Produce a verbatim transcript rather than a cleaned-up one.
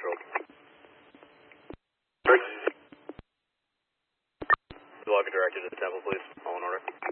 controlled. Log and directed to the temple, please. All in order.